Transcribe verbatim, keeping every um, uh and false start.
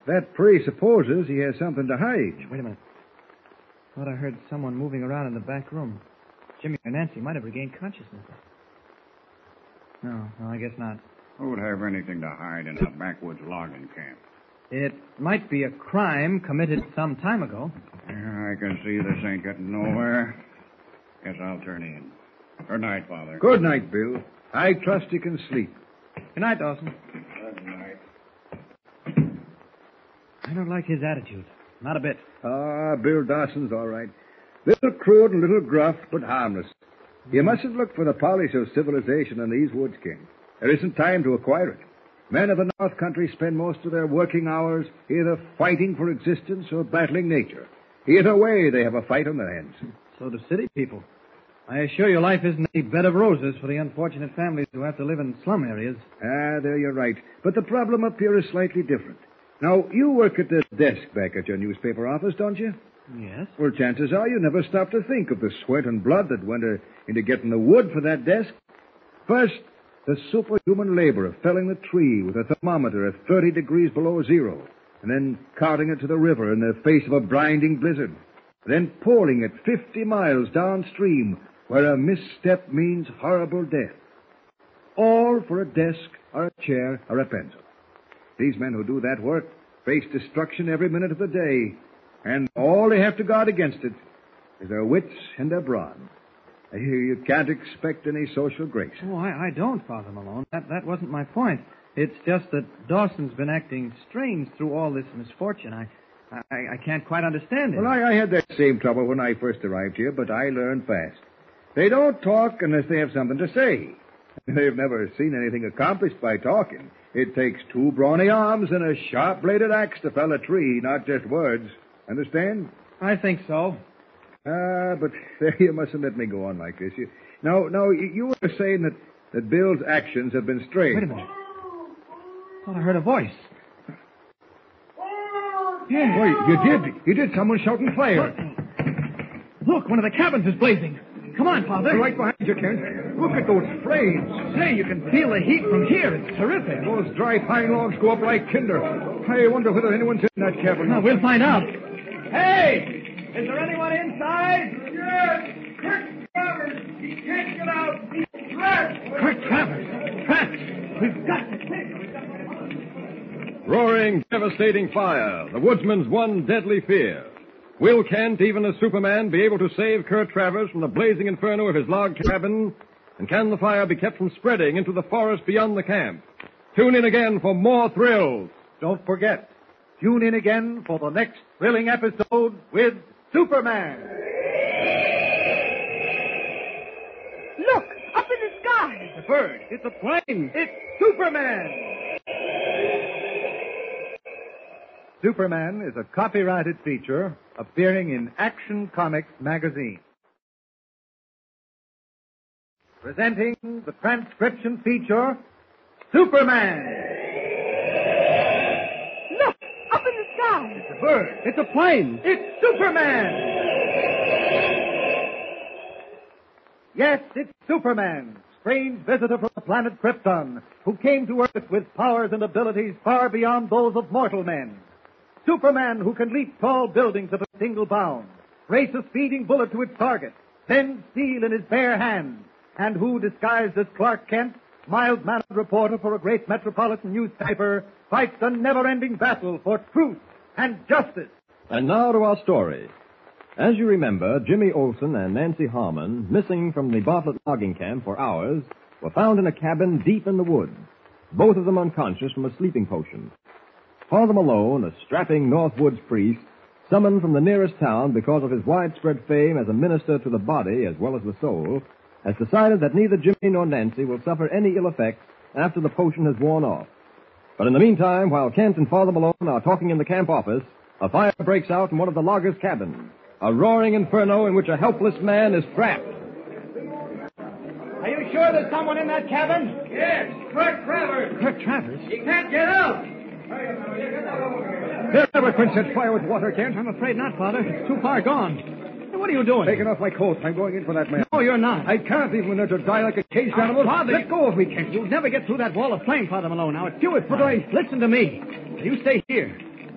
That presupposes he has something to hide. Wait a minute. Thought I heard someone moving around in the back room. Jimmy or Nancy might have regained consciousness. No, no, I guess not. Who would have anything to hide in a backwoods logging camp? It might be a crime committed some time ago. Yeah, I can see this ain't getting nowhere. Guess I'll turn in. Good night, Father. Good night, Bill. I trust you can sleep. Good night, Dawson. Good night. I don't like his attitude. Not a bit. Ah, Bill Dawson's all right. Little crude and little gruff, but harmless. You mustn't look for the polish of civilization in these woods, King. There isn't time to acquire it. Men of the North Country spend most of their working hours either fighting for existence or battling nature. Either way, they have a fight on their hands. So do city people. I assure you life isn't a bed of roses for the unfortunate families who have to live in slum areas. Ah, there you're right. But the problem up here is slightly different. Now, you work at the desk back at your newspaper office, don't you? Yes. Well, chances are you never stop to think of the sweat and blood that went uh, into getting the wood for that desk. First, the superhuman labor of felling the tree with a thermometer at thirty degrees below zero, and then carting it to the river in the face of a blinding blizzard, then poling it fifty miles downstream where a misstep means horrible death. All for a desk or a chair or a pencil. These men who do that work face destruction every minute of the day, and all they have to guard against it is their wits and their brawn. You can't expect any social grace. Oh, I, I don't, Father Malone. That, that wasn't my point. It's just that Dawson's been acting strange through all this misfortune. I I, I can't quite understand it. Well, I, I had that same trouble when I first arrived here, but I learned fast. They don't talk unless they have something to say. They've never seen anything accomplished by talking. It takes two brawny arms and a sharp-bladed axe to fell a tree, not just words. Understand? I think so. Ah, but you mustn't let me go on like this. You, now, now, you were saying that, that Bill's actions have been strange. Wait a minute. Thought I heard a voice. Yeah. Boy, you did. You did. Someone shouting fire. Look, one of the cabins is blazing. Come on, Father. Right behind you, Kent. Look at those flames. Say, you can feel the heat from here. It's terrific. Those dry pine logs go up like tinder. I wonder whether anyone's in that cabin. Well, we'll find out. Hey! Is there anyone inside? Yes! Quick, Travers! He can't get out! He's trapped! Quick, Travers! Trapped! We've got to take Roaring, devastating fire, the woodsman's one deadly fear. Will Kent, even as Superman, be able to save Kurt Travers from the blazing inferno of his log cabin? And can the fire be kept from spreading into the forest beyond the camp? Tune in again for more thrills. Don't forget, tune in again for the next thrilling episode with Superman. Look, up in the sky. It's a bird. It's a plane. It's Superman. Superman is a copyrighted feature appearing in Action Comics magazine. Presenting the transcription feature, Superman. Look, up in the sky. It's a bird. It's a plane. It's Superman. Yes, it's Superman, strange visitor from the planet Krypton, who came to Earth with powers and abilities far beyond those of mortal men. Superman who can leap tall buildings at a single bound, race a speeding bullet to its target, bend steel in his bare hand, and who, disguised as Clark Kent, mild-mannered reporter for a great metropolitan newspaper, fights a never-ending battle for truth and justice. And now to our story. As you remember, Jimmy Olsen and Nancy Harmon, missing from the Bartlett logging camp for hours, were found in a cabin deep in the woods, both of them unconscious from a sleeping potion. Father Malone, a strapping Northwoods priest, summoned from the nearest town because of his widespread fame as a minister to the body as well as the soul, has decided that neither Jimmy nor Nancy will suffer any ill effects after the potion has worn off. But in the meantime, while Kent and Father Malone are talking in the camp office, a fire breaks out in one of the loggers' cabins. A roaring inferno in which a helpless man is trapped. Are you sure there's someone in that cabin? Yes, Kurt Travers. Kurt Travers? He can't get out. There never quench that fire with water, Kent. I'm afraid not, Father. It's too far gone. Hey, what are you doing? Taking off my coat. I'm going in for that man. No, you're not. I can't even when they're to die like a caged animal. Father, Let go of me, Kent. You'll never get through that wall of flame, Father Malone. Now, it's you. It's But I... Listen to me. You stay here.